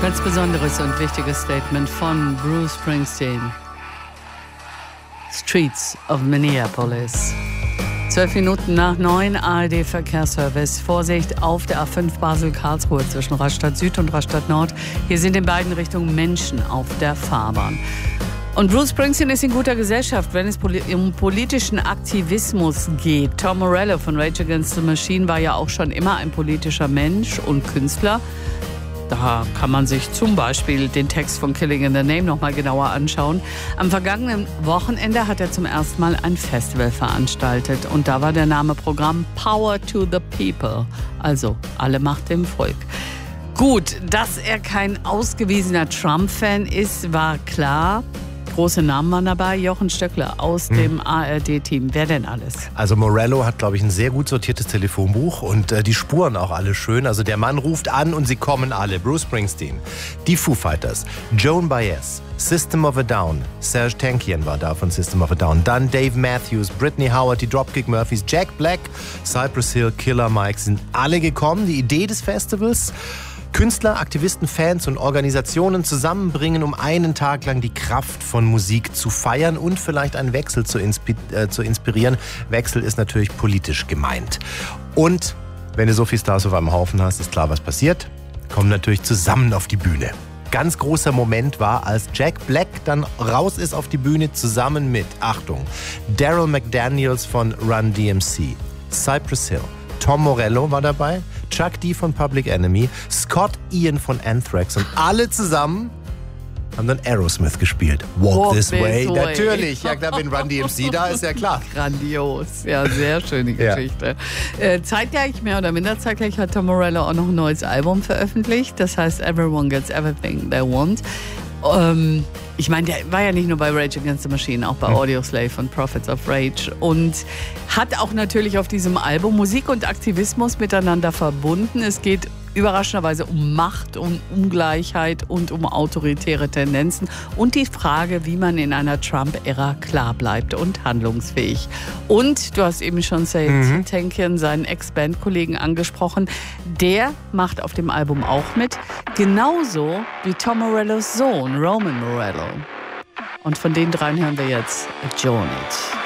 Ganz besonderes und wichtiges Statement von Bruce Springsteen. Streets of Minneapolis. 12 Minuten nach 9, ARD-Verkehrsservice. Vorsicht auf der A5 Basel-Karlsruhe zwischen Rastatt Süd und Rastatt Nord. Hier sind in beiden Richtungen Menschen auf der Fahrbahn. Und Bruce Springsteen ist in guter Gesellschaft, wenn es um politischen Aktivismus geht. Tom Morello von Rage Against the Machine war ja auch schon immer ein politischer Mensch und Künstler. Da kann man sich zum Beispiel den Text von Killing in the Name noch mal genauer anschauen. Am vergangenen Wochenende hat er zum ersten Mal ein Festival veranstaltet. Und da war der Name Programm Power to the People. Also alle Macht dem Volk. Gut, dass er kein ausgewiesener Trump-Fan ist, war klar. Große Namen waren dabei. Jochen Stöckler aus dem ARD-Team. Wer denn alles? Also Morello hat, glaube ich, ein sehr gut sortiertes Telefonbuch und die Spuren auch alle schön. Also der Mann ruft an und sie kommen alle. Bruce Springsteen, die Foo Fighters, Joan Baez, System of a Down, Serj Tankian war da von System of a Down, dann Dave Matthews, Brittany Howard, die Dropkick Murphys, Jack Black, Cypress Hill, Killer Mike sind alle gekommen. Die Idee des Festivals: Künstler, Aktivisten, Fans und Organisationen zusammenbringen, um einen Tag lang die Kraft von Musik zu feiern und vielleicht einen Wechsel zu inspirieren. Wechsel ist natürlich politisch gemeint. Und wenn du so viele Stars auf einem Haufen hast, ist klar, was passiert. Kommen natürlich zusammen auf die Bühne. Ganz großer Moment war, als Jack Black dann raus ist auf die Bühne zusammen mit, Achtung, Daryl McDaniels von Run DMC, Cypress Hill, Tom Morello war dabei, Chuck D von Public Enemy, Scott Ian von Anthrax und alle zusammen haben dann Aerosmith gespielt. Walk This Way. Natürlich, ja klar, wenn Run DMC da ist, ja klar. Grandios, ja, sehr schöne Geschichte. Ja. Zeitgleich, mehr oder minder zeitgleich, hat Tom Morello auch noch ein neues Album veröffentlicht. Das heißt Everyone Gets Everything They Want. Ich meine, der war ja nicht nur bei Rage Against the Machine, auch bei Audioslave und Prophets of Rage und hat auch natürlich auf diesem Album Musik und Aktivismus miteinander verbunden. Es geht überraschenderweise um Macht, um Ungleichheit und um autoritäre Tendenzen und die Frage, wie man in einer Trump-Ära klar bleibt und handlungsfähig. Und du hast eben schon Serj Tankian, seinen Ex-Bandkollegen, angesprochen. Der macht auf dem Album auch mit, genauso wie Tom Morellos Sohn Roman Morello. Und von den dreien hören wir jetzt A Journey.